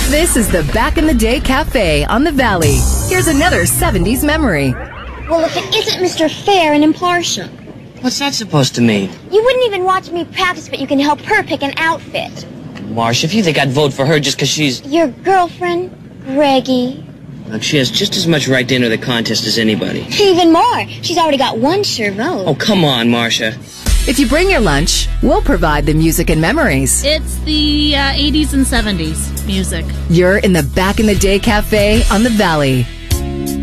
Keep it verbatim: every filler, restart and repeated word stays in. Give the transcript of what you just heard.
This is the Back in the Day Cafe on the Valley. Here's another seventies memory. Well, if it isn't Mister Fair and impartial. What's that supposed to mean? You wouldn't even watch me practice, but you can help her pick an outfit. Marsh, if you think I'd vote for her just because she's... Your girlfriend, Greggy. Look, she has just as much right to enter the contest as anybody. Even more. She's already got one sure vote. Oh, come on, Marcia. If you bring your lunch, we'll provide the music and memories. It's the uh, eighties and seventies music. You're in the Back in the Day Cafe on the Valley.